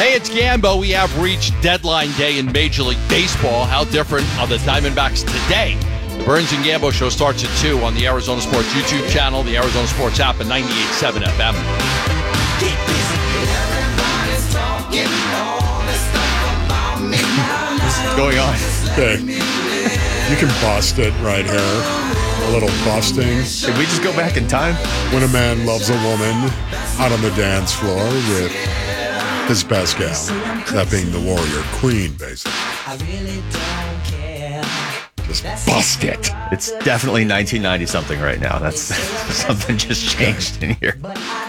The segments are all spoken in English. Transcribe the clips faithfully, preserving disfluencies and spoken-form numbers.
Hey, it's Gambo. We have reached deadline day in Major League Baseball. How different are the Diamondbacks today? The Burns and Gambo show starts at two on the Arizona Sports YouTube channel, the Arizona Sports app, and ninety-eight point seven F M. What's going on? Okay. You can bust it right here. A little busting. Can we just go back in time? When a man loves a woman out on the dance floor with his best gal, that being the warrior queen, basically. Just bust it. It's definitely nineteen ninety something right now. That's something just changed in here.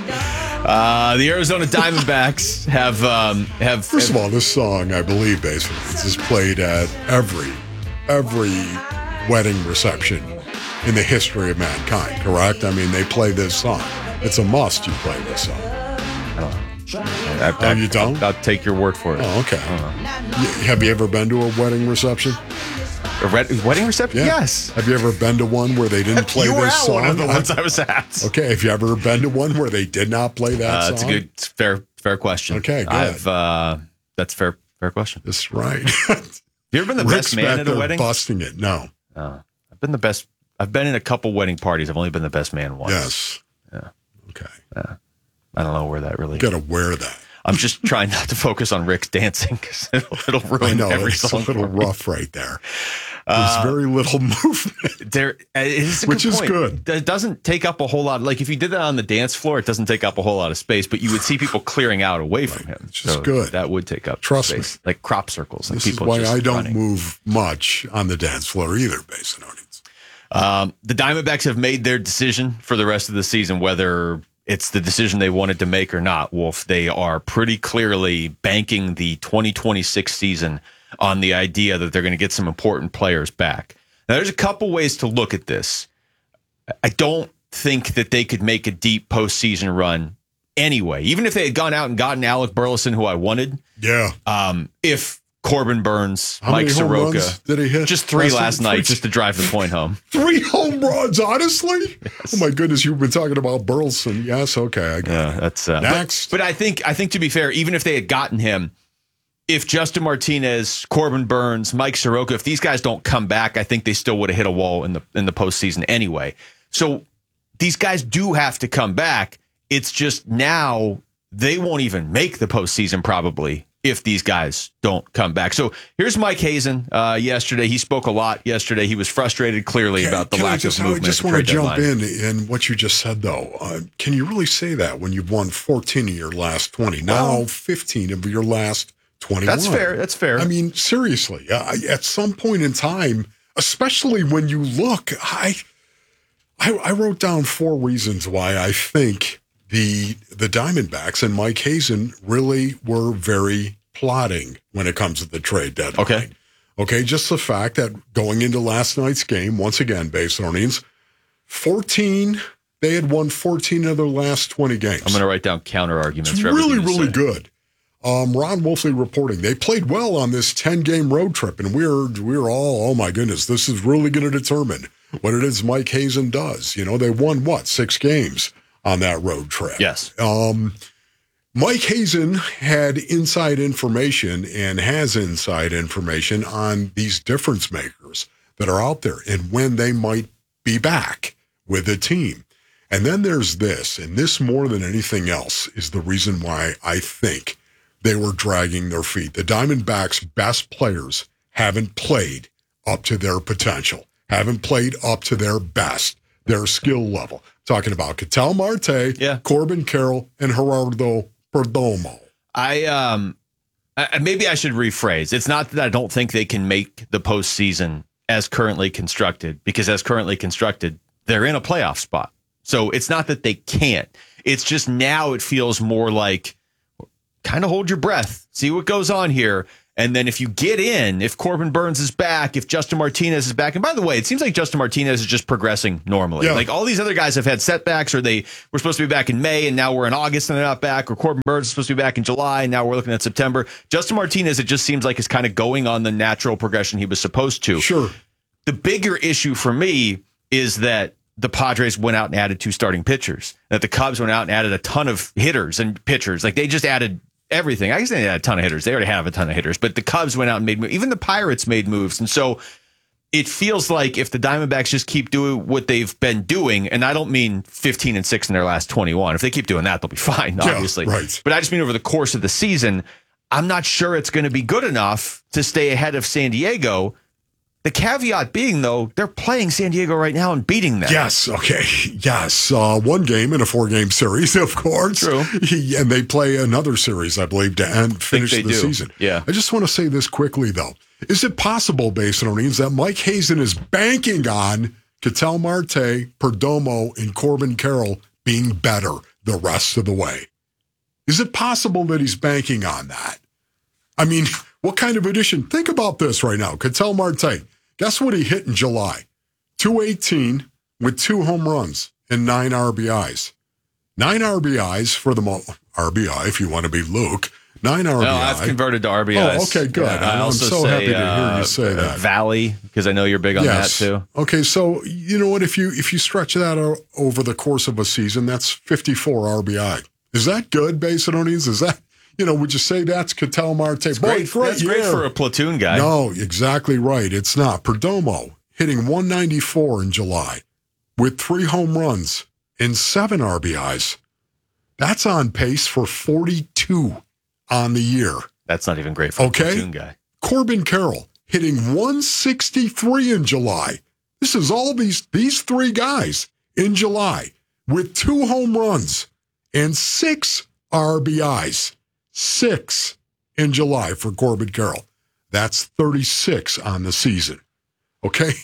Uh, the Arizona Diamondbacks have um, have. First have, of all, this song, I believe, basically, is played at every every wedding reception in the history of mankind. Correct? I mean, they play this song. It's a must. You play this song. I don't know. I, I, Oh, you don't? I'll, I'll take your word for it. Oh, okay. Y- Have you ever been to a wedding reception? A red, wedding reception? Yeah. Yes. Have you ever been to one where they didn't play you were this at song? one of the ones I was at. Okay, have you ever been to one where they did not play that Uh, song? it's a good, it's fair, fair question. Okay, good. I've uh, that's fair, fair question. That's right. Have you ever been the Rick's best man back at a there wedding? busting it. No. Uh, I've been the best. I've been in a couple wedding parties. I've only been the best man once. Yes. Yeah. Okay. Yeah. I don't know where that really. You got to wear that. I'm just trying not to focus on Rick's dancing because it'll, it'll ruin I know every it's a song. little for me. rough right there. There's Uh, very little movement. There, uh, it is a Which good is point. good. It doesn't take up a whole lot. Like if you did that on the dance floor, it doesn't take up a whole lot of space. But you would see people clearing out away from him. It's just So good. That would take up Trust space, me. like crop circles. And This is people why just I don't running. move much on the dance floor either, Basinonians. Um, the Diamondbacks have made their decision for the rest of the season, whether it's the decision they wanted to make or not, Wolf. They are pretty clearly banking the twenty twenty-six season on the idea that they're going to get some important players back. Now, there's a couple ways to look at this. I don't think that they could make a deep postseason run anyway, even if they had gone out and gotten Alec Burleson, who I wanted. Yeah. Um, if Corbin Burns, How Mike many home runs Soroka, did he hit? just three last night? night, just to drive the point home. Three home runs, honestly? Yes. Oh, my goodness. You've been talking about Burleson. Yes, okay. I got Yeah, it. that's uh, Next. But, but I think I think to be fair, even if they had gotten him, if Justin Martinez, Corbin Burns, Mike Soroka, if these guys don't come back, I think they still would have hit a wall in the in the postseason anyway. So these guys do have to come back. It's just now they won't even make the postseason probably if these guys don't come back. So here's Mike Hazen. Uh, yesterday, he spoke a lot. Yesterday, he was frustrated clearly Can- about the can I lack just, of movement. I just at the want to trade jump deadline. in in what you just said, though. Uh, can you really say that when you've won fourteen of your last twenty? Now Well, fifteen of your last twenty-one. That's fair. That's fair. I mean, seriously, uh, at some point in time, especially when you look, I, I, I wrote down four reasons why I think the the Diamondbacks and Mike Hazen really were very plotting when it comes to the trade deadline. Okay. Okay, just the fact that going into last night's game, once again, Basinonians, fourteen, they had won fourteen of their last twenty games. I'm going to write down counter arguments. It's for everything really, you really say. good. Um, Ron Wolfley reporting they played well on this ten-game road trip, and we're we're all, oh my goodness, this is really going to determine what it is Mike Hazen does. You know, they won what six games on that road trip. Yes. Um, Mike Hazen had inside information and has inside information on these difference makers that are out there and when they might be back with the team. And then there's this, and this more than anything else is the reason why I think they were dragging their feet. The Diamondbacks' best players haven't played up to their potential, haven't played up to their best, their skill level. Talking about Ketel Marte, Yeah. Corbin Carroll, and Gerardo Perdomo. I um, I, maybe I should rephrase. It's not that I don't think they can make the postseason as currently constructed, because as currently constructed, they're in a playoff spot. So it's not that they can't. It's just now it feels more like kind of hold your breath, see what goes on here. And then if you get in, if Corbin Burns is back, if Justin Martinez is back, and by the way, it seems like Justin Martinez is just progressing normally. Yeah. Like all these other guys have had setbacks, or they were supposed to be back in May and now we're in August and they're not back, or Corbin Burns is supposed to be back in July and now we're looking at September. Justin Martinez, it just seems like is kind of going on the natural progression he was supposed to. Sure. The bigger issue for me is that the Padres went out and added two starting pitchers, that the Cubs went out and added a ton of hitters and pitchers. Like they just added everything. I guess they had a ton of hitters. They already have a ton of hitters, but the Cubs went out and made moves. Even the Pirates made moves. And so it feels like if the Diamondbacks just keep doing what they've been doing, and I don't mean fifteen and six in their last twenty-one. If they keep doing that, they'll be fine, obviously. Yeah, right. But I just mean over the course of the season, I'm not sure it's going to be good enough to stay ahead of San Diego. The caveat being, though, they're playing San Diego right now and beating them. Yes, okay, yes. Uh, one game in a four-game series, of course. True. He, and they play another series, I believe, to end, finish the do. season. Yeah. I just want to say this quickly, though. Is it possible, Basinonians, that Mike Hazen is banking on Ketel Marte, Perdomo, and Corbin Carroll being better the rest of the way? Is it possible that he's banking on that? I mean, what kind of addition? Think about this right now. Ketel Marte, guess what he hit in July? two eighteen with two home runs and nine R B Is. Nine R B Is for the mo- R B I, if you want to be Luke. Nine R B I. No, I've converted to R B Is. Oh, okay, good. Yeah, I I'm also so say, happy to hear uh, you say that. Valley, because I know you're big on Yes. that too. Okay, so you know what? If you if you stretch that o- over the course of a season, that's fifty-four R B I. Is that good, Basinonians? Is that, you know, would you say that's Ketel Marte? It's Boy, great, great that's great year. for a platoon guy. No, exactly right. It's not. Perdomo hitting one ninety-four in July with three home runs and seven R B Is. That's on pace for forty-two on the year. That's not even great for Okay. a platoon guy. Corbin Carroll hitting one sixty-three in July. This is all these these three guys in July with two home runs and six R B Is. Six in July for Corbin Carroll. That's thirty-six on the season. Okay?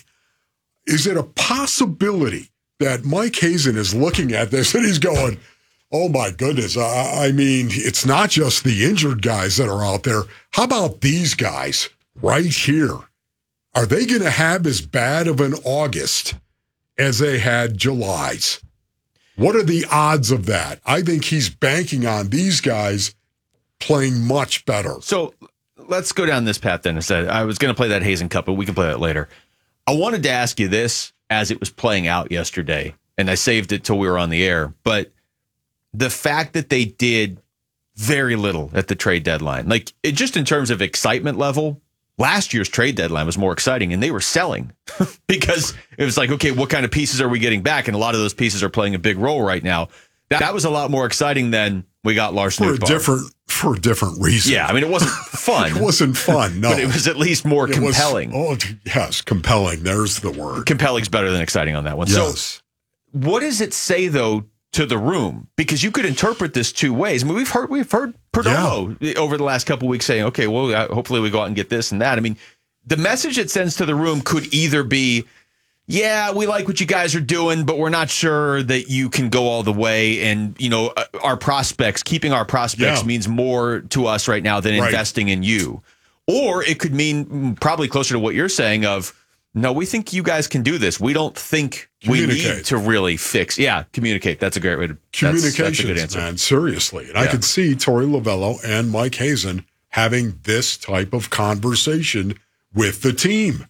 Is it a possibility that Mike Hazen is looking at this and he's going, oh my goodness, I, I mean, it's not just the injured guys that are out there. How about these guys right here? Are they going to have as bad of an August as they had July's? What are the odds of that? I think he's banking on these guys playing much better. So let's go down this path then instead. I was going to play that Hazen Cup, but we can play that later. I wanted to ask you this as it was playing out yesterday, and I saved it till we were on the air, but the fact that they did very little at the trade deadline, like it just in terms of excitement level, last year's trade deadline was more exciting and they were selling because it was like, okay, what kind of pieces are we getting back? And a lot of those pieces are playing a big role right now. That, that was a lot more exciting than we got Lars For a Nootbaar. different for a different reason. Yeah, I mean, it wasn't fun. It wasn't fun, no. But it was at least more It was- compelling. oh, yes, compelling. There's the word. Compelling's better than exciting on that one. Yes. So what does it say, though, to the room? Because you could interpret this two ways. I mean, we've heard we've heard Perdomo over the last couple of weeks saying, okay, well, uh, hopefully we go out and get this and that. I mean, the message it sends to the room could either be, yeah, we like what you guys are doing, but we're not sure that you can go all the way. And, you know, uh, our prospects, keeping our prospects Yeah. means more to us right now than Right. investing in you. Or it could mean mm, probably closer to what you're saying of, no, we think you guys can do this. We don't think we need Communicate. to really fix. Yeah, communicate. That's a great way to. That's, that's a Communications, good answer. man, seriously. And I Yeah. could see Torey Lovello and Mike Hazen having this type of conversation with the team.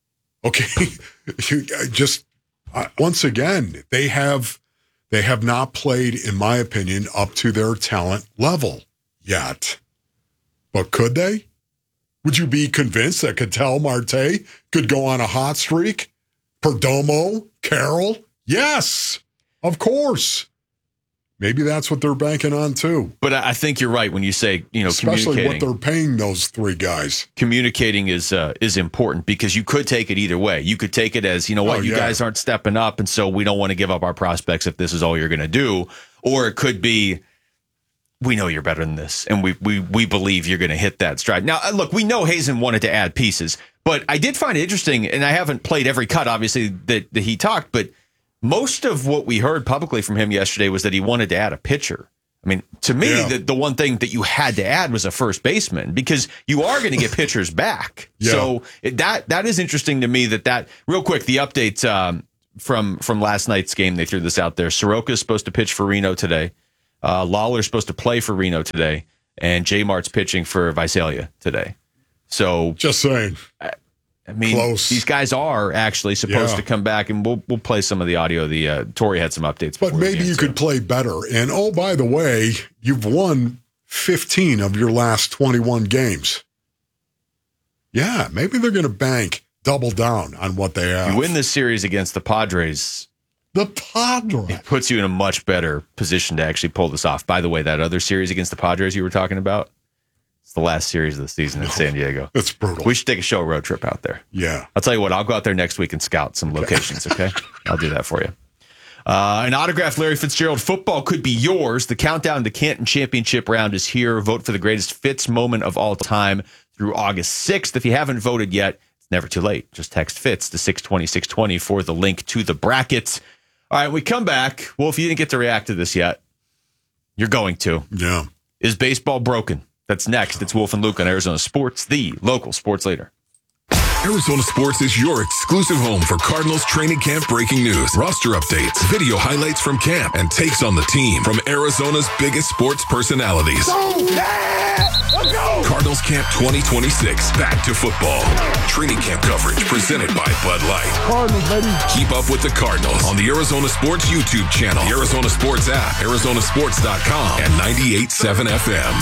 Okay, You- I just uh, once again, they have they have not played, in my opinion, up to their talent level yet. But could they? Would you be convinced that Ketel Marte could go on a hot streak? Perdomo, Carroll? Yes, of course. Maybe that's what they're banking on too. But I I think you're right when you say, you know, Especially what communicating. they're paying those three guys. Communicating is uh, is important because you could take it either way. You could take it as, you know what, Oh, you yeah. guys aren't stepping up, and so we don't want to give up our prospects if this is all you're going to do. Or it could be, we know you're better than this, and we we we believe you're going to hit that stride. Now, uh, look, we know Hazen wanted to add pieces, but I did find it interesting, and I haven't played every cut, obviously, that, that he talked, but most of what we heard publicly from him yesterday was that he wanted to add a pitcher. I mean, to me, Yeah. the, the one thing that you had to add was a first baseman because you are going to get pitchers back. Yeah. So it, that that is interesting to me. That that real quick, the update um, from from last night's game, they threw this out there. Soroka's supposed to pitch for Reno today. Uh, Lawler's supposed to play for Reno today, and J Mart's pitching for Visalia today. So Just saying. I mean, Close. these guys are actually supposed Yeah. to come back, and we'll we'll play some of the audio. The uh, Torrey had some updates, But before the maybe game, you so. could play better. And oh, by the way, you've won fifteen of your last twenty-one games. Yeah, maybe they're going to bank, double down on what they have. You win this series against the Padres. The Padres. It puts you in a much better position to actually pull this off. By the way, that other series against the Padres you were talking about, it's the last series of the season in San Diego. That's brutal. We should take a show road trip out there. Yeah. I'll tell you what, I'll go out there next week and scout some locations, okay? I'll do that for you. Uh, an autographed Larry Fitzgerald football could be yours. The countdown to Canton Championship round is here. Vote for the greatest Fitz moment of all time through August sixth. If you haven't voted yet, it's never too late. Just text Fitz to six twenty, six twenty for the link to the brackets. All right, we come back. Well, if you didn't get to react to this yet, you're going to. Yeah. Is baseball broken? That's next. It's Wolf and Luke on Arizona Sports, the local sports leader. Arizona Sports is your exclusive home for Cardinals training camp breaking news, roster updates, video highlights from camp, and takes on the team from Arizona's biggest sports personalities. Go! Yeah! Let's go! Cardinals Camp twenty twenty-six, back to football. Training camp coverage presented by Bud Light. Cardinals, baby. Keep up with the Cardinals on the Arizona Sports YouTube channel, the Arizona Sports app, Arizona Sports dot com, and ninety-eight point seven F M.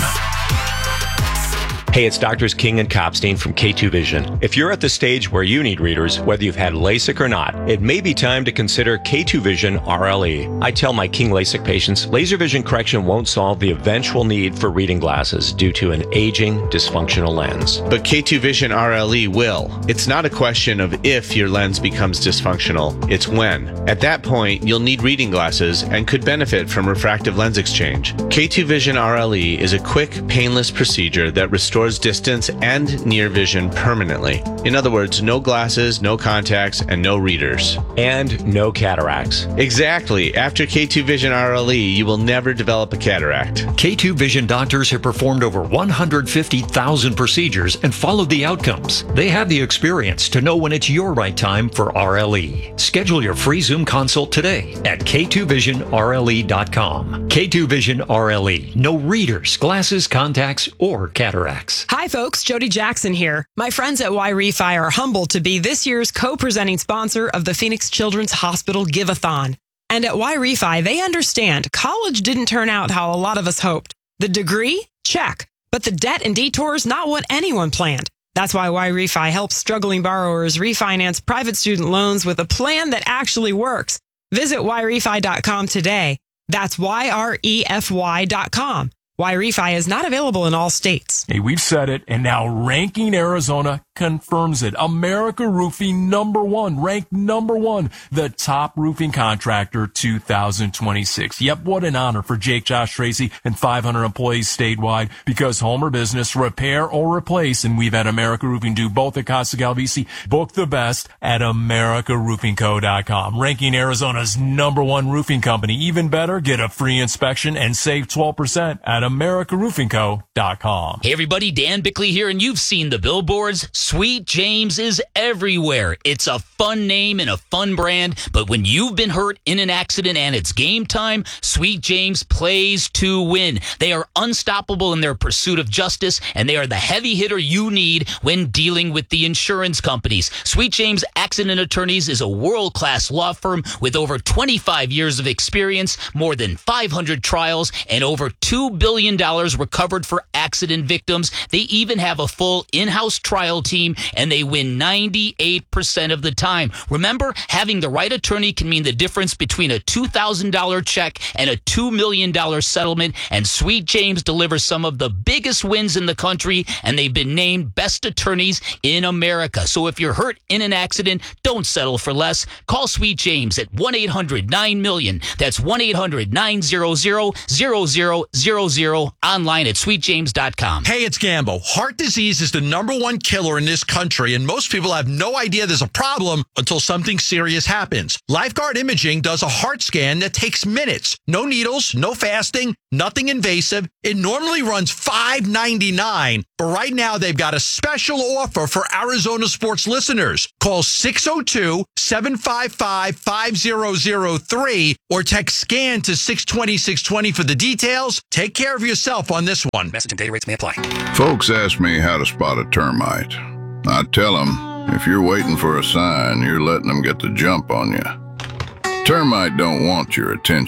Hey, it's Doctors King and Copstein from K two Vision. If you're at the stage where you need readers, whether you've had LASIK or not, it may be time to consider K two Vision R L E. I tell my King LASIK patients, laser vision correction won't solve the eventual need for reading glasses due to an aging, dysfunctional lens. But K two Vision R L E will. It's not a question of if your lens becomes dysfunctional, it's when. At that point, you'll need reading glasses and could benefit from refractive lens exchange. K two Vision R L E is a quick, painless procedure that restores distance and near vision permanently. In other words, no glasses, no contacts, and no readers. And no cataracts. Exactly. After K two Vision R L E, you will never develop a cataract. K two Vision doctors have performed over one hundred fifty thousand procedures and followed the outcomes. They have the experience to know when it's your right time for R L E. Schedule your free Zoom consult today at K two vision R L E dot com. K two Vision R L E. No readers, glasses, contacts, or cataracts. Hi, folks. Jody Jackson here. My friends at Y-Refi are humbled to be this year's co-presenting sponsor of the Phoenix Children's Hospital Give-a-thon. And at Y-Refi, they understand college didn't turn out how a lot of us hoped. The degree? Check. But the debt and detours, not what anyone planned. That's why Y-Refi helps struggling borrowers refinance private student loans with a plan that actually works. Visit Y Refi dot com today. That's Y R E F Y dot com. Y-Refi is not available in all states. Hey, we've said it, and now Ranking Arizona confirms it. America Roofing number one, ranked number one, the top roofing contractor two thousand twenty-six. Yep, what an honor for Jake, Josh, Tracy, and five hundred employees statewide, because home or business, repair or replace, and we've had America Roofing do both at Costa Galvisi. Book the best at America Roofing Co dot com. Ranking Arizona's number one roofing company. Even better, get a free inspection and save twelve percent at America Roofing Co dot com. Hey everybody, Dan Bickley here, and you've seen the billboards. Sweet James is everywhere. It's a fun name and a fun brand, but when you've been hurt in an accident and it's game time, Sweet James plays to win. They are unstoppable in their pursuit of justice, and they are the heavy hitter you need when dealing with the insurance companies. Sweet James Accident Attorneys is a world-class law firm with over twenty-five years of experience, more than five hundred trials, and over two billion dollars recovered for accident victims. They even have a full in-house trial team, and they win ninety-eight percent of the time. Remember, having the right attorney can mean the difference between a two thousand dollars check and a two million dollars settlement, and Sweet James delivers some of the biggest wins in the country, and they've been named best attorneys in America. So if you're hurt in an accident, don't settle for less. Call Sweet James at one eight hundred nine million. That's one eight hundred nine hundred zero zero zero zero. Online at sweet james dot com. Hey, it's Gambo. Heart disease is the number one killer in this country, and most people have no idea there's a problem until something serious happens. Lifeguard Imaging does a heart scan that takes minutes. No needles, no fasting, nothing invasive. It normally runs five ninety-nine, but right now they've got a special offer for Arizona Sports listeners. Call six oh two, seven five five, five oh oh three or text SCAN to six twenty, six twenty for the details. Take care of yourself on this one. Message and data rates may apply. Folks ask me how to spot a termite. I tell them, if you're waiting for a sign, you're letting them get the jump on you. Termite don't want your attention.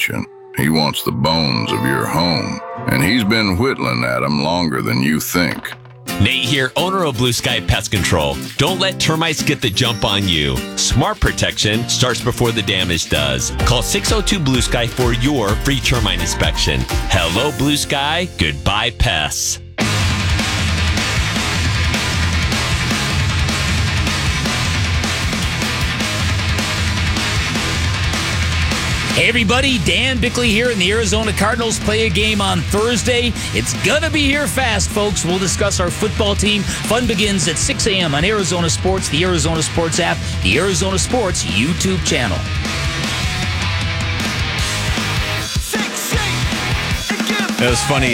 He wants the bones of your home, and he's been whittling at them longer than you think. Nate here, owner of Blue Sky Pest Control. Don't let termites get the jump on you. Smart protection starts before the damage does. Call six oh two Blue Sky for your free termite inspection. Hello, Blue Sky. Goodbye, pests. Hey everybody, Dan Bickley here, and the Arizona Cardinals play a game on Thursday. It's gonna be here fast, folks. We'll discuss our football team. Fun begins at six a.m. on Arizona Sports, the Arizona Sports app, the Arizona Sports YouTube channel. It was funny.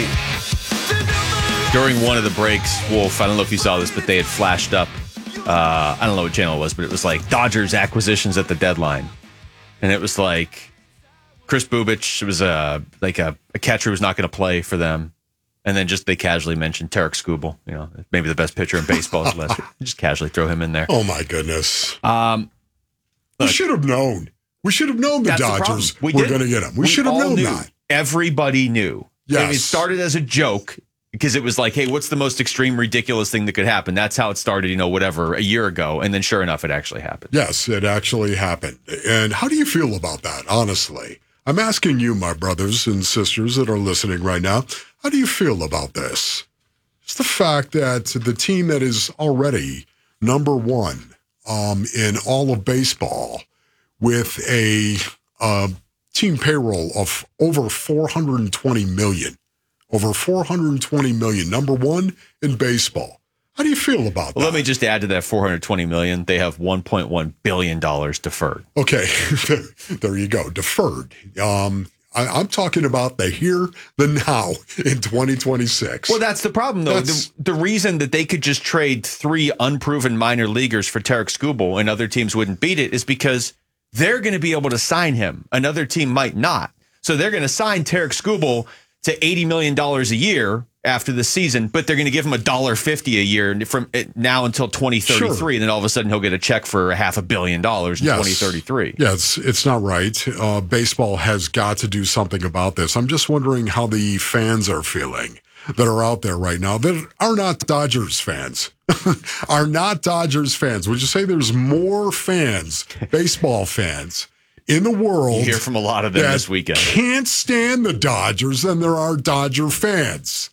During one of the breaks, Wolf, I don't know if you saw this, but they had flashed up. Uh, I don't know what channel it was, but it was like Dodgers acquisitions at the deadline. And it was like Chris Bubich was a like a, a catcher who was not going to play for them, and then just they casually mentioned Tarek Skubal, you know, maybe the best pitcher in baseball last year. Just casually throw him in there. Oh my goodness! Um, we look, should have known. We should have known the Dodgers the we were going to get him. We, we should have known knew. that. Everybody knew. Yes. And it started as a joke because it was like, hey, what's the most extreme, ridiculous thing that could happen? That's how it started, you know, whatever, a year ago, and then sure enough, it actually happened. Yes, it actually happened. And how do you feel about that? Honestly, I'm asking you, my brothers and sisters that are listening right now, how do you feel about this? It's the fact that the team that is already number one um, in all of baseball with a uh, team payroll of over four hundred twenty million, over four hundred twenty million, number one in baseball. How do you feel about well, that? Let me just add to that four hundred twenty million dollars. They have one point one billion dollars deferred. Okay, there you go, deferred. Um, I, I'm talking about the here, the now in twenty twenty-six. Well, that's the problem, though. The, the reason that they could just trade three unproven minor leaguers for Tarek Skubal and other teams wouldn't beat it is because they're going to be able to sign him. Another team might not. So they're going to sign Tarek Skubal to eighty million dollars a year after the season, but they're going to give him a dollar fifty a year from now until twenty thirty-three, sure. And then all of a sudden he'll get a check for a half a billion dollars in yes. twenty thirty-three. Yeah, it's, it's not right. Uh, baseball has got to do something about this. I'm just wondering how the fans are feeling that are out there right now that are not Dodgers fans, are not Dodgers fans. Would you say there's more fans, baseball fans, in the world? You hear from a lot of them this weekend. Can't stand the Dodgers than there are Dodger fans.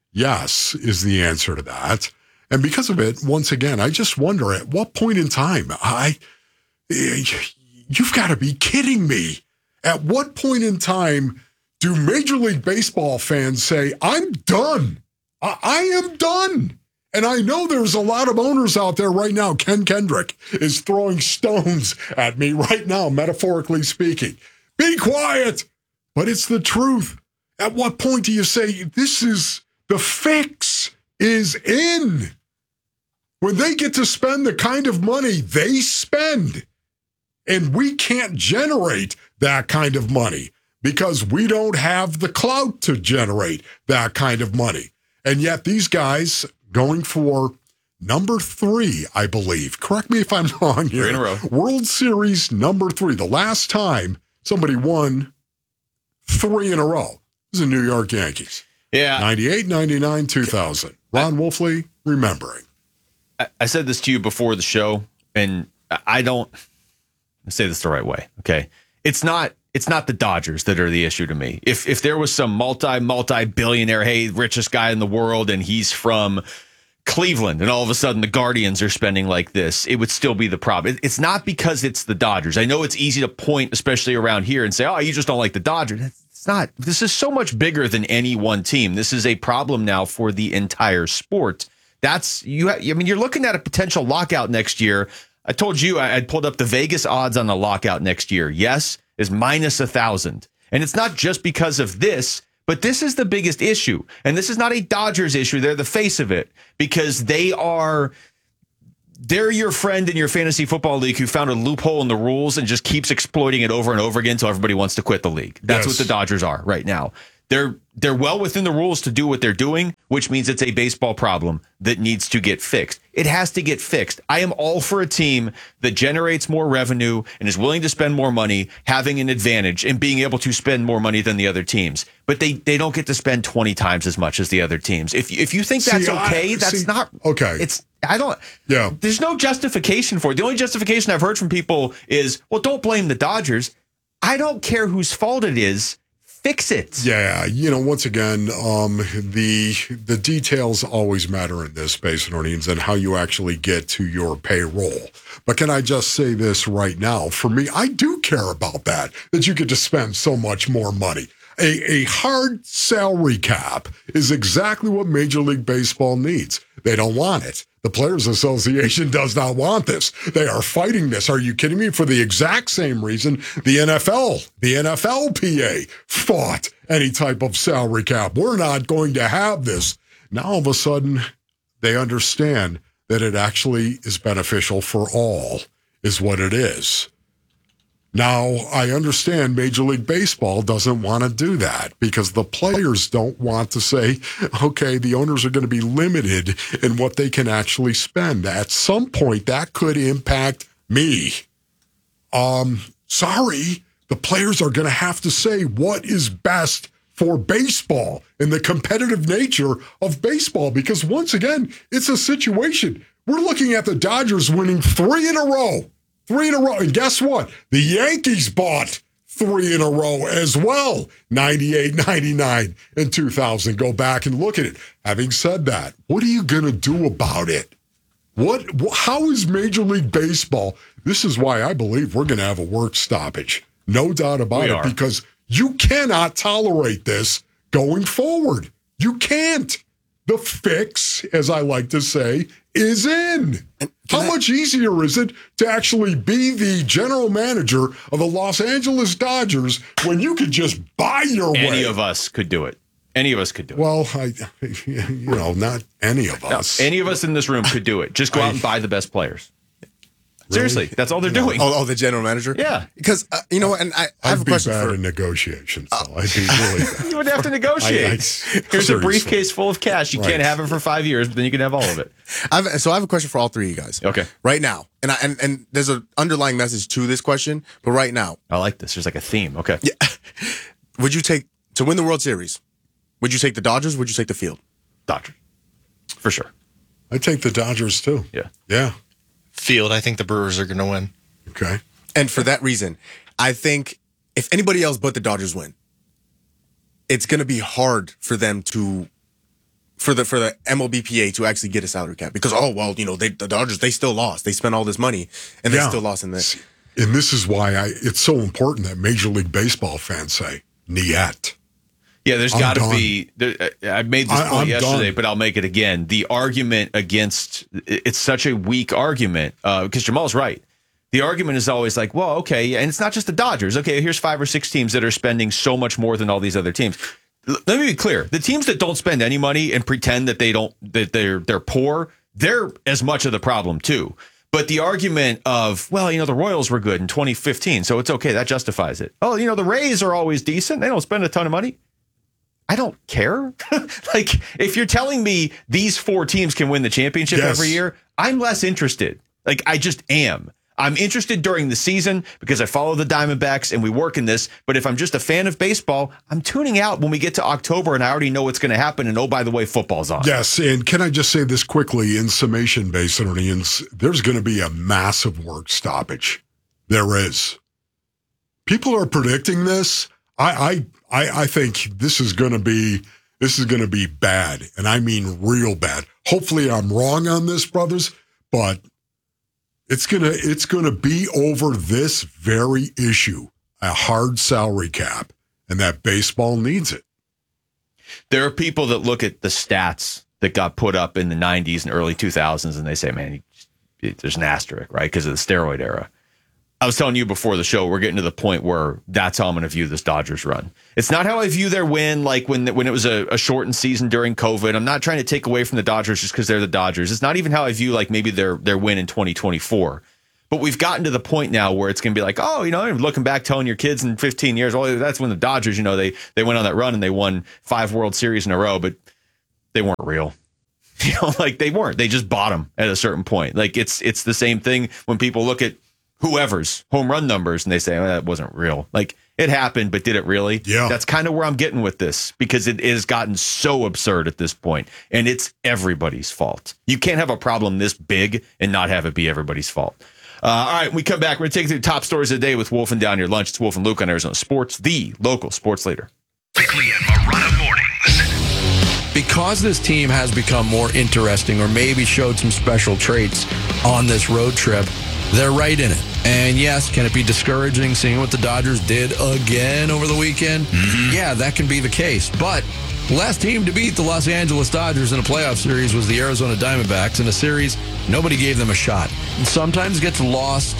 Yes, is the answer to that. And because of it, once again, I just wonder at what point in time, I, you've got to be kidding me. At what point in time do Major League Baseball fans say, I'm done. I, I am done. And I know there's a lot of owners out there right now. Ken Kendrick is throwing stones at me right now, metaphorically speaking. Be quiet. But it's the truth. At what point do you say, this is... the fix is in? When they get to spend the kind of money they spend, and we can't generate that kind of money because we don't have the clout to generate that kind of money. And yet these guys going for number three, I believe. Correct me if I'm wrong here. Three in a row. World Series number three. The last time somebody won three in a row was the New York Yankees. Yeah. ninety-eight, ninety-nine, two thousand. Ron Wolfley, remembering. I, I said this to you before the show, and I don't say this the right way, okay? It's not it's not the Dodgers that are the issue to me. If if there was some multi, multi-billionaire, hey, richest guy in the world, and he's from Cleveland, and all of a sudden the Guardians are spending like this, it would still be the problem. It, it's not because it's the Dodgers. I know it's easy to point, especially around here, and say, oh, you just don't like the Dodgers. It's not. This is so much bigger than any one team. This is a problem now for the entire sport. That's you. I mean, you're looking at a potential lockout next year. I told you I had pulled up the Vegas odds on the lockout next year. Yes, is minus a thousand, and it's not just because of this, but this is the biggest issue. And this is not a Dodgers issue. They're the face of it because they are. They're your friend in your fantasy football league who found a loophole in the rules and just keeps exploiting it over and over again until everybody wants to quit the league. That's yes. what the Dodgers are right now. They're they're well within the rules to do what they're doing, which means it's a baseball problem that needs to get fixed. It has to get fixed. I am all for a team that generates more revenue and is willing to spend more money, having an advantage and being able to spend more money than the other teams. But they, they don't get to spend twenty times as much as the other teams. If if you think that's See, okay, I, that's see, not okay. It's I don't. Yeah. There's no justification for it. The only justification I've heard from people is, well, don't blame the Dodgers. I don't care whose fault it is. Fix it. Yeah, you know, once again, um, the the details always matter in this space, Nordians, and how you actually get to your payroll. But can I just say this right now? For me, I do care about that, that you get to spend so much more money. A, a hard salary cap is exactly what Major League Baseball needs. They don't want it. The Players Association does not want this. They are fighting this. Are you kidding me? For the exact same reason the N F L, the N F L P A fought any type of salary cap. We're not going to have this. Now, all of a sudden, they understand that it actually is beneficial for all, is what it is. Now, I understand Major League Baseball doesn't want to do that because the players don't want to say, okay, the owners are going to be limited in what they can actually spend. At some point, that could impact me. Um, sorry, the players are going to have to say what is best for baseball and the competitive nature of baseball because, once again, it's a situation. We're looking at the Dodgers winning three in a row. Three in a row. And guess what? The Yankees bought three in a row as well. ninety-eight, ninety-nine, and two thousand. Go back and look at it. Having said that, what are you going to do about it? What? How is Major League Baseball? This is why I believe we're going to have a work stoppage. No doubt about we it. Are. Because you cannot tolerate this going forward. You can't. The fix, as I like to say, is in. How I, much easier is it to actually be the general manager of the Los Angeles Dodgers when you could just buy your any way? Any of us could do it. Any of us could do it. Well, I, you know, not any of us. No, any of us in this room could do it. Just go out and buy the best players. Really? Seriously, that's all they're no. doing. Oh, oh, the general manager? Yeah. Because, uh, you know what, and I, I have I'd a question be bad for... in negotiations, so I'd be really bad. You wouldn't have to negotiate. I, I, Here's seriously. a briefcase full of cash. You Right. can't have it for five years, but then you can have all of it. I've, so I have a question for all three of you guys. Okay. Right now, and I, and, and there's an underlying message to this question, but right now... I like this. There's like a theme. Okay. Yeah. Would you take, to win the World Series, would you take the Dodgers or would you take the field? Dodgers. For sure. I'd take the Dodgers, too. Yeah. Yeah. Field, I think the Brewers are going to win. Okay. And for that reason, I think if anybody else but the Dodgers win, it's going to be hard for them to, for the for the M L B P A to actually get a salary cap because, oh, well, you know, they, the Dodgers, they still lost. They spent all this money and they Yeah. still lost in this. And this is why I it's so important that Major League Baseball fans say, Niet. Yeah, there's I'm got to done. be. There, I made this I- point I'm yesterday, done. but I'll make it again. The argument against it's such a weak argument because Jamal's right. The argument is always like, well, okay, and it's not just the Dodgers. Okay, here's five or six teams that are spending so much more than all these other teams. L- Let me be clear: the teams that don't spend any money and pretend that they don't that they're they're poor, they're as much of the problem too. But the argument of, well, you know, the Royals were good in twenty fifteen, so it's okay. That justifies it. Oh, you know, the Rays are always decent. They don't spend a ton of money. I don't care. Like, if you're telling me these four teams can win the championship Yes. every year, I'm less interested. Like, I just am. I'm interested during the season because I follow the Diamondbacks and we work in this. But if I'm just a fan of baseball, I'm tuning out when we get to October and I already know what's going to happen. And oh, by the way, football's on. Yes, and can I just say this quickly in summation, Basinonians, there's going to be a massive work stoppage. There is. People are predicting this. I I I, I think this is going to be this is going to be bad, and I mean real bad. Hopefully, I'm wrong on this, brothers, but it's gonna it's gonna be over this very issue, a hard salary cap, and that baseball needs it. There are people that look at the stats that got put up in the nineties and early two thousands, and they say, man, there's an asterisk, right? Because of the steroid era. I was telling you before the show, we're getting to the point where that's how I'm going to view this Dodgers run. It's not how I view their win, like when when it was a, a shortened season during COVID. I'm not trying to take away from the Dodgers just because they're the Dodgers. It's not even how I view like maybe their their win in twenty twenty-four. But we've gotten to the point now where it's going to be like, oh, you know, looking back, telling your kids in fifteen years, oh, that's when the Dodgers, you know, they they went on that run and they won five World Series in a row, but they weren't real. You know, like they weren't. They just bought them at a certain point. Like it's it's the same thing when people look at whoever's home run numbers and they say, oh, that wasn't real. Like it happened, but did it really? Yeah. That's kind of where I'm getting with this because it has gotten so absurd at this point, and it's everybody's fault. You can't have a problem this big and not have it be everybody's fault. Uh, all right, when we come back, we're going to take you to the top stories of the day with Wolf and Down Your Lunch. It's Wolf and Luke on Arizona Sports, the local sports leader. Bickley and Marotta mornings. Because this team has become more interesting or maybe showed some special traits on this road trip, they're right in it. And yes, can it be discouraging seeing what the Dodgers did again over the weekend? Mm-hmm. Yeah, that can be the case. But the last team to beat the Los Angeles Dodgers in a playoff series was the Arizona Diamondbacks in a series nobody gave them a shot. And sometimes it gets lost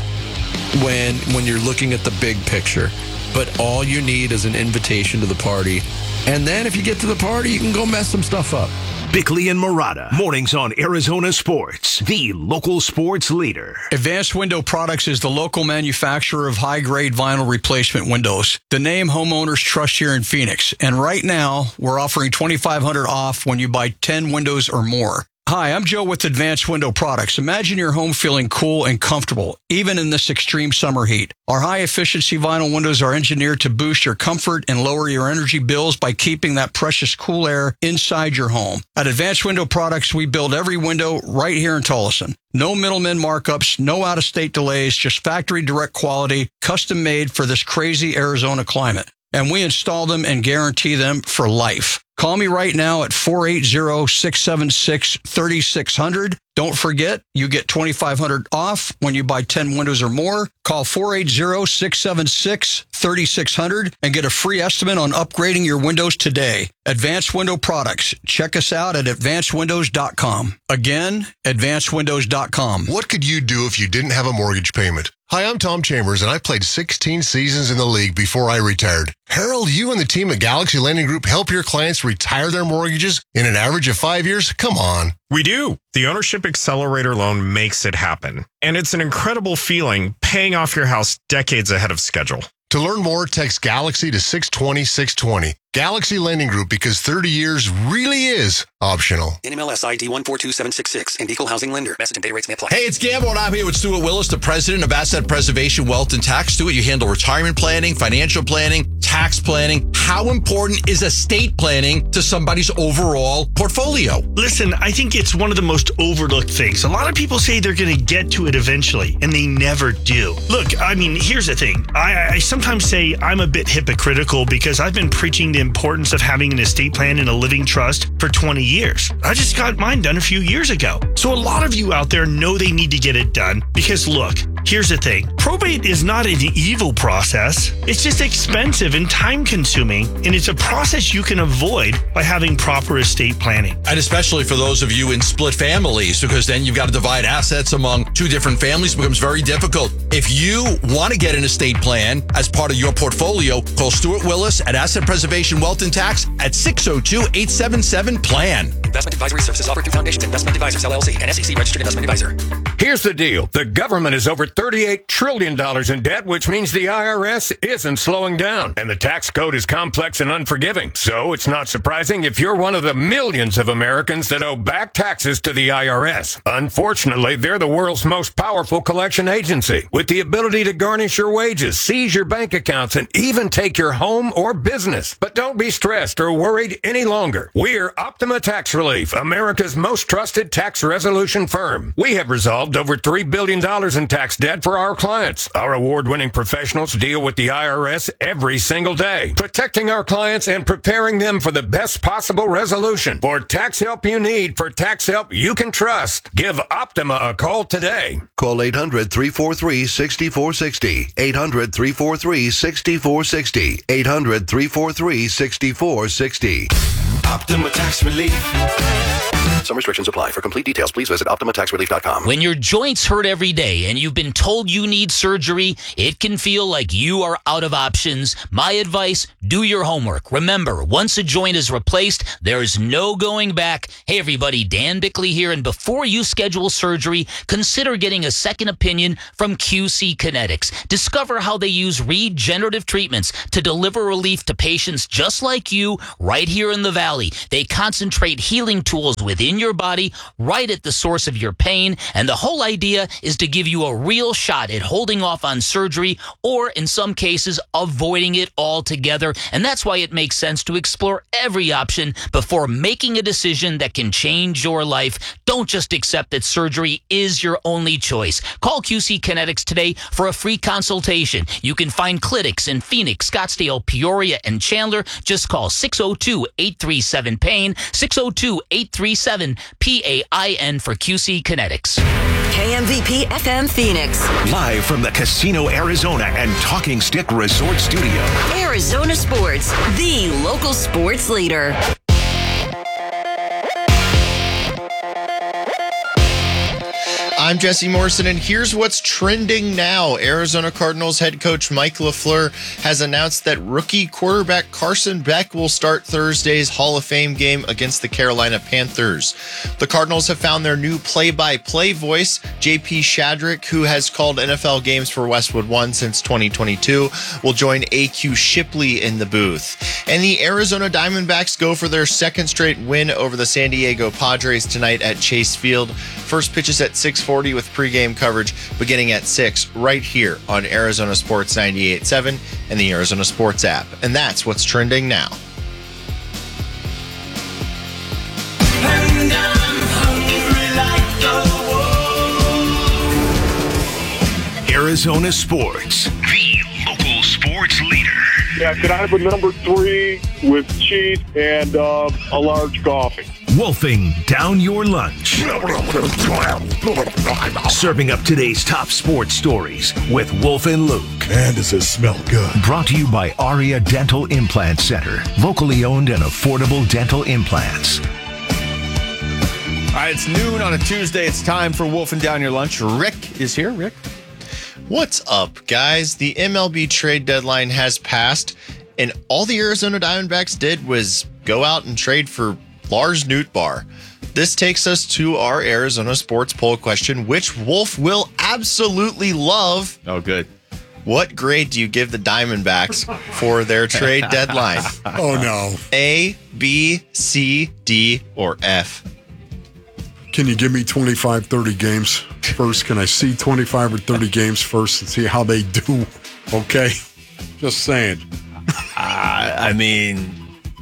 when when you're looking at the big picture. But all you need is an invitation to the party. And then if you get to the party, you can go mess some stuff up. Bickley and Marotta, mornings on Arizona Sports, the local sports leader. Advanced Window Products is the local manufacturer of high-grade vinyl replacement windows. The name homeowners trust here in Phoenix. And right now, we're offering twenty-five hundred dollars off when you buy ten windows or more. Hi, I'm Joe with Advanced Window Products. Imagine your home feeling cool and comfortable, even in this extreme summer heat. Our high-efficiency vinyl windows are engineered to boost your comfort and lower your energy bills by keeping that precious cool air inside your home. At Advanced Window Products, we build every window right here in Tolleson. No middlemen markups, no out-of-state delays, just factory direct quality, custom-made for this crazy Arizona climate. And we install them and guarantee them for life. Call me right now at four eight zero, six seven six, three six zero zero. Don't forget, you get twenty-five hundred dollars off when you buy ten windows or more. Call four eight zero, six seven six, three six zero zero and get a free estimate on upgrading your windows today. Advanced Window Products. Check us out at advanced windows dot com. Again, advanced windows dot com. What could you do if you didn't have a mortgage payment? Hi, I'm Tom Chambers, and I played sixteen seasons in the league before I retired. Harold, you and the team at Galaxy Lending Group help your clients retire their mortgages in an average of five years? Come on. We do. The Ownership Accelerator loan makes it happen. And it's an incredible feeling paying off your house decades ahead of schedule. To learn more, text Galaxy to six twenty, six twenty. Galaxy Lending Group, because thirty years really is optional. N M L S I D one four two seven six six and Equal Housing Lender. Message and data rates may apply. Hey, it's Gamble, and I'm here with Stuart Willis, the president of Asset Preservation Wealth and Tax. Stuart, you handle retirement planning, financial planning, tax planning. How important is estate planning to somebody's overall portfolio? Listen, I think it's one of the most overlooked things. A lot of people say they're going to get to it eventually, and they never do. Look, I mean, here's the thing. I, I sometimes say I'm a bit hypocritical because I've been preaching the importance of having an estate plan and a living trust for twenty years. I just got mine done a few years ago. So a lot of you out there know they need to get it done because look, here's the thing. Probate is not an evil process. It's just expensive and time consuming, and it's a process you can avoid by having proper estate planning. And especially for those of you in split families, because then you've got to divide assets among two different families. It becomes very difficult. If you want to get an estate plan as part of your portfolio, call Stuart Willis at Asset Preservation Wealth and Tax at six oh two, eight seven seven, PLAN. Investment advisory services offered through Foundations Investment Advisors, L L C, and S E C registered investment advisor. Here's the deal. The government is over thirty-eight trillion dollars in debt, which means the I R S isn't slowing down. And the tax code is complex and unforgiving. So it's not surprising if you're one of the millions of Americans that owe back taxes to the I R S. Unfortunately, they're the world's most powerful collection agency, with the ability to garnish your wages, seize your bank accounts, and even take your home or business. But don't be stressed or worried any longer. We're Optima Tax Relief, America's most trusted tax resolution firm. We have resolved over three billion dollars in tax debt for our clients. Our award-winning professionals deal with the I R S every single day, protecting our clients and preparing them for the best possible resolution. For tax help you need, for tax help you can trust, give Optima a call today. Call eight hundred, three four three, six four six zero. eight hundred, three four three, six four six zero. eight hundred, three four three, six four six zero. Optima Tax Relief. Some restrictions apply. For complete details, please visit optima tax relief dot com. When your joints hurt every day and you've been told you need surgery, it can feel like you are out of options. My advice, do your homework. Remember, once a joint is replaced, there is no going back. Hey, everybody, Dan Bickley here, and before you schedule surgery, consider getting a second opinion from Q C Kinetics. Discover how they use regenerative treatments to deliver relief to patients just like you right here in the Valley. They concentrate healing tools within in your body right at the source of your pain. And the whole idea is to give you a real shot at holding off on surgery or, in some cases, avoiding it altogether. And that's why it makes sense to explore every option before making a decision that can change your life. Don't just accept that surgery is your only choice. Call Q C Kinetics today for a free consultation. You can find clinics in Phoenix, Scottsdale, Peoria, and Chandler. Just call six oh two, eight three seven, pain, six oh two, eight three seven, P A I N for Q C Kinetics. K M V P F M Phoenix. Live from the Casino Arizona and Talking Stick Resort Studio. Arizona Sports, the local sports leader. I'm Jesse Morrison, and here's what's trending now. Arizona Cardinals head coach Mike LaFleur has announced that rookie quarterback Carson Beck will start Thursday's Hall of Fame game against the Carolina Panthers. The Cardinals have found their new play-by-play voice, J P Shadrick, who has called N F L games for Westwood One since twenty twenty-two, will join A Q Shipley in the booth. And the Arizona Diamondbacks go for their second straight win over the San Diego Padres tonight at Chase Field. First pitch is at six forty with pregame coverage beginning at six right here on Arizona Sports ninety-eight point seven and the Arizona Sports app. And that's what's trending now. And I'm hungry like the wolf. Arizona Sports, the local sports leader. Yeah, can I have a number three with cheese and uh, a large coffee? Wolfing down your lunch. Serving up today's top sports stories with Wolf and Luke. Man, does this smell good. Brought to you by Aria Dental Implant Center. Locally owned and affordable dental implants. All right, it's noon on a Tuesday. It's time for Wolfing Down Your Lunch. Rick is here. Rick? What's up, guys? The M L B trade deadline has passed, and all the Arizona Diamondbacks did was go out and trade for Lars Nootbaar. This takes us to our Arizona sports poll question, which Wolf will absolutely love. Oh, good. What grade do you give the Diamondbacks for their trade deadline? Oh, no. A, B, C, D, or F? Can you give me twenty-five, thirty games first? Can I see twenty-five or thirty games first and see how they do? Okay? Just saying. Uh, I mean...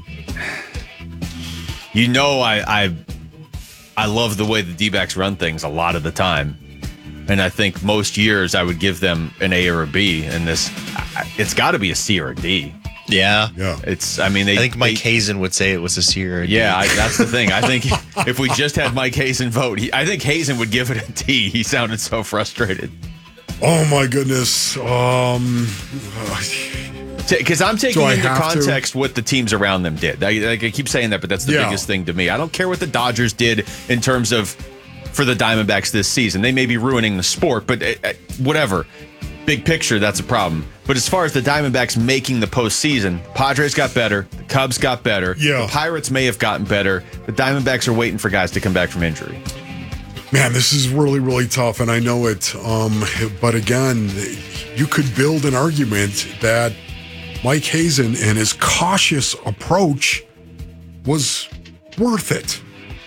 You know, I, I I love the way the D-backs run things a lot of the time. And I think most years I would give them an A or a B. And this, it's got to be a C or a D. Yeah. Yeah. It's, I mean, they. I think Mike they, Hazen would say it was a C or a D. Yeah, I, that's the thing. I think if we just had Mike Hazen vote, he, I think Hazen would give it a D. He sounded so frustrated. Oh, my goodness. Um... Because I'm taking into context to? what the teams around them did. I, I keep saying that, but that's the yeah. biggest thing to me. I don't care what the Dodgers did in terms of for the Diamondbacks this season. They may be ruining the sport, but uh, whatever. Big picture, that's a problem. But as far as the Diamondbacks making the postseason, Padres got better. The Cubs got better. Yeah. The Pirates may have gotten better. The Diamondbacks are waiting for guys to come back from injury. Man, this is really, really tough, and I know it. Um, but again, you could build an argument that Mike Hazen and his cautious approach was worth it.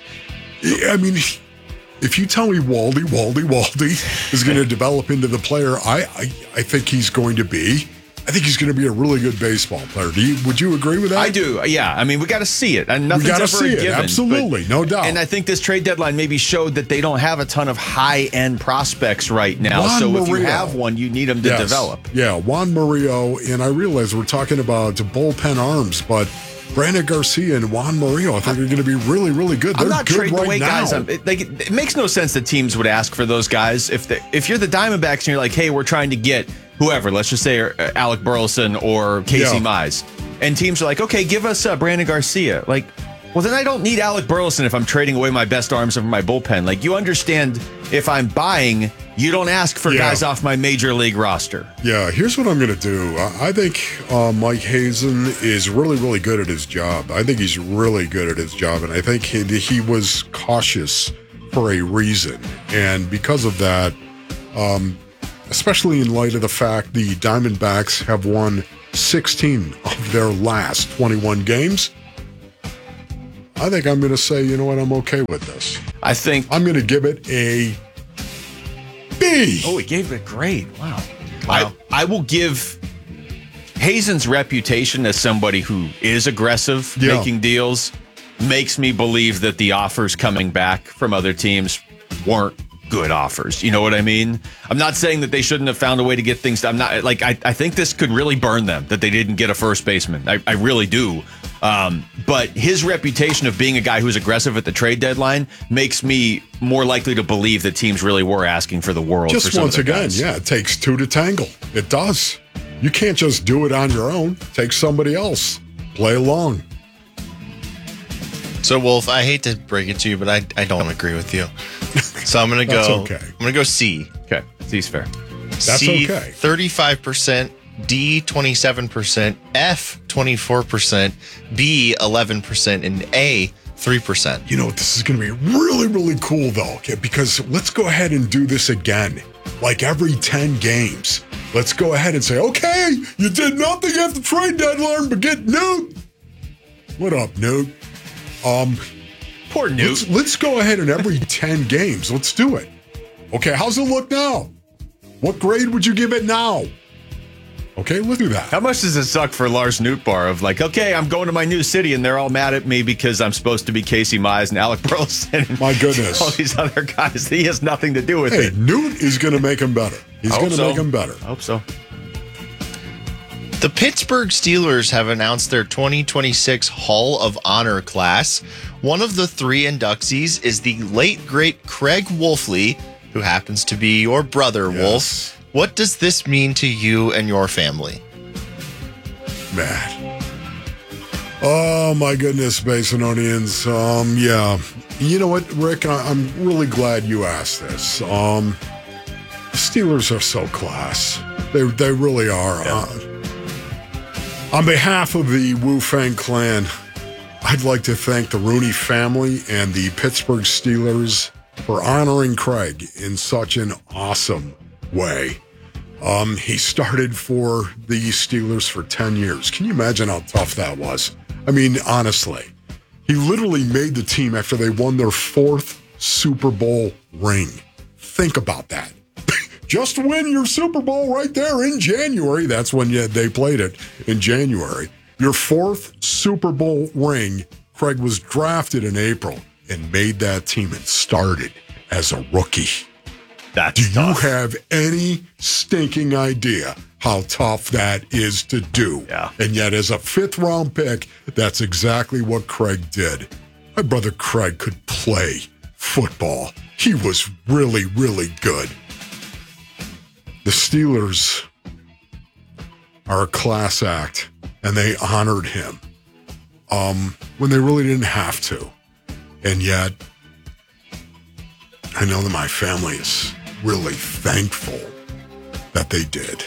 I mean, if you tell me Waldy, Waldy, Waldy is going to develop into the player I, I, I think he's going to be, I think he's going to be a really good baseball player. Do you, would you agree with that? I do. Yeah. I mean, we got to see it. And nothing's we got to ever see a it. given, Absolutely. but, No doubt. And I think this trade deadline maybe showed that they don't have a ton of high-end prospects right now. Juan so if you Murillo. have one, you need them to Yes. develop. Yeah, Juan Murillo, and I realize we're talking about bullpen arms, but Brandon Garcia and Juan Murillo, I think are going to be really, really good. They're I'm not good trading right away now. guys. I'm, it, like, it makes no sense that teams would ask for those guys. If they, if you're the Diamondbacks and you're like, hey, we're trying to get whoever, let's just say uh, Alec Burleson or Casey Yeah. Mize, and teams are like, okay, give us uh, Brandon Garcia. Like, well, then I don't need Alec Burleson if I'm trading away my best arms from my bullpen. Like, you understand, if I'm buying, you don't ask for Yeah. guys off my major league roster. Yeah, here's what I'm going to do. I I think uh, Mike Hazen is really, really good at his job. I think he's really good at his job, and I think he, he was cautious for a reason. And because of that, um, especially in light of the fact the Diamondbacks have won sixteen of their last twenty-one games, I think I'm going to say, you know what, I'm okay with this. I think I'm going to give it a B. Oh, he gave it a grade. Wow. Wow. I, I will give Hazen's reputation as somebody who is aggressive, Yeah. making deals, makes me believe that the offers coming back from other teams weren't good offers. You know what I mean? I'm not saying that they shouldn't have found a way to get things done. I'm not like I, I think this could really burn them that they didn't get a first baseman. I, I really do. Um, but his reputation of being a guy who's aggressive at the trade deadline makes me more likely to believe that teams really were asking for the world. Just for some once of their again, guys. yeah, it takes two to tangle. It does. You can't just do it on your own. Take somebody else. Play along. So, Wolf, I hate to break it to you, but I, I don't agree with you. So I'm going to That's go. okay. I'm going to go C. Okay, C's fair. That's C, okay. thirty-five percent. D, twenty-seven percent. F, twenty-four percent. B, eleven percent. And A, three percent. You know, this is going to be really, really cool, though, okay? Because let's go ahead and do this again. Like every ten games. Let's go ahead and say, okay, you did nothing at the trade deadline but get Newt. What up, Newt? Um, Poor Newt. Let's, let's go ahead and every ten games, let's do it. Okay, how's it look now? What grade would you give it now? Okay, let's do that. How much does it suck for Lars Nootbaar of like, okay, I'm going to my new city and they're all mad at me because I'm supposed to be Casey Mize and Alec Burleson and My goodness. all these other guys. He has nothing to do with Hey, it. Newt is going to make him better. He's I hope going to so. make him better. I hope so. The Pittsburgh Steelers have announced their twenty twenty-six Hall of Honor class. One of the three inductees is the late, great Craig Wolfley, who happens to be your brother, Yes. Wolf. What does this mean to you and your family? Man. Oh, my goodness, Basinonians. Um, yeah. You know what, Rick? I- I'm really glad you asked this. Um, the Steelers are so class. They, they really are. Uh, on behalf of the Wu Fang clan, I'd like to thank the Rooney family and the Pittsburgh Steelers for honoring Craig in such an awesome way. Um, he started for the Steelers for ten years. Can you imagine how tough that was? I mean, honestly, he literally made the team after they won their fourth Super Bowl ring. Think about that. Just win your Super Bowl right there in January. That's when you, they played it, in January. Your fourth Super Bowl ring. Craig was drafted in April and made that team and started as a rookie. That's Do tough. you have any stinking idea how tough that is to do? Yeah. And yet, as a fifth round pick, that's exactly what Craig did. My brother Craig could play football. He was really, really good. The Steelers are a class act, and they honored him um, when they really didn't have to. And yet, I know that my family is really thankful that they did.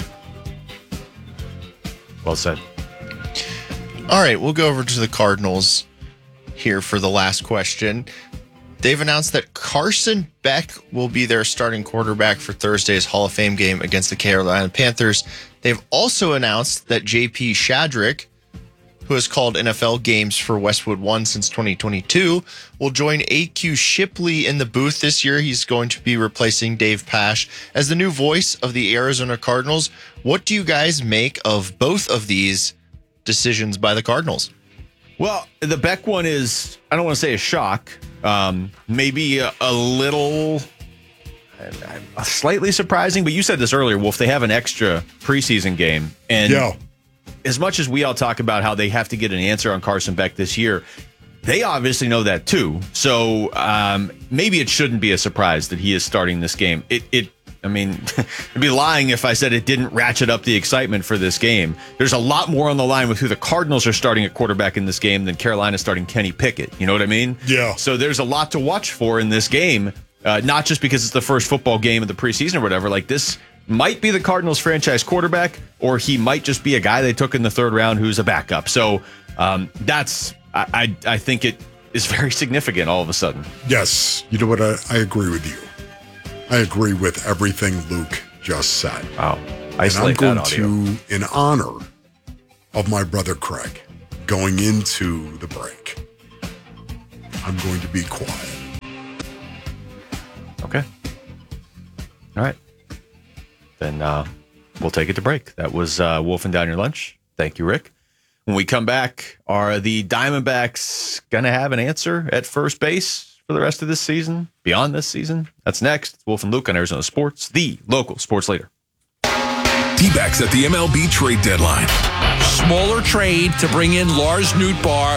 Well said. All right, we'll go over to the Cardinals here for the last question. They've announced that Carson Beck will be their starting quarterback for Thursday's Hall of Fame game against the Carolina Panthers. They've also announced that J P Shadrick, who has called N F L games for Westwood One since twenty twenty-two, will join A Q Shipley in the booth this year. He's going to be replacing Dave Pasch as the new voice of the Arizona Cardinals. What do you guys make of both of these decisions by the Cardinals? Well, the Beck one is, I don't want to say a shock, um, maybe a, a little, uh, slightly surprising, but you said this earlier, Wolf, they have an extra preseason game. And Yeah. as much as we all talk about how they have to get an answer on Carson Beck this year, they obviously know that too. So um, maybe it shouldn't be a surprise that he is starting this game. It, it I mean, I'd be lying if I said it didn't ratchet up the excitement for this game. There's a lot more on the line with who the Cardinals are starting at quarterback in this game than Carolina starting Kenny Pickett. You know what I mean? Yeah. So there's a lot to watch for in this game, uh, not just because it's the first football game of the preseason or whatever. Like, this might be the Cardinals franchise quarterback, or he might just be a guy they took in the third round who's a backup. So um, that's, I, I, I think it is very significant all of a sudden. Yes. You know what? I, I agree with you. I agree with everything Luke just said. Wow. And Isolate I'm going that audio. to, in honor of my brother Craig, going into the break, I'm going to be quiet. Okay. All right. Then uh, we'll take it to break. That was uh, Wolfing Down Your Lunch. Thank you, Rick. When we come back, are the Diamondbacks going to have an answer at first base for the rest of this season, beyond this season? That's next. It's Wolf and Luke on Arizona Sports, the local sports leader. D-backs at the M L B trade deadline. Smaller trade to bring in Lars Nootbaar